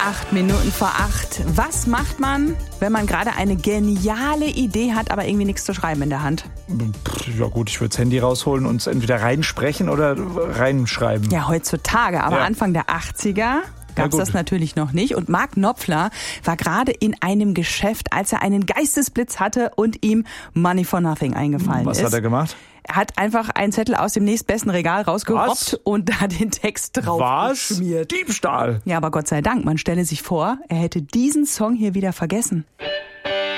8:08. Was macht man, wenn man gerade eine geniale Idee hat, aber irgendwie nichts zu schreiben in der Hand? Ja gut, ich würde das Handy rausholen und es entweder reinsprechen oder reinschreiben. Ja, heutzutage, aber Anfang der 80er gab es das natürlich noch nicht. Und Mark Knopfler war gerade in einem Geschäft, als er einen Geistesblitz hatte und ihm Money for Nothing eingefallen ist. Was hat er gemacht? Er hat einfach einen Zettel aus dem nächstbesten Regal rausgerobbt und da den Text drauf geschmiert. Diebstahl! Ja, aber Gott sei Dank, man stelle sich vor, er hätte diesen Song hier wieder vergessen.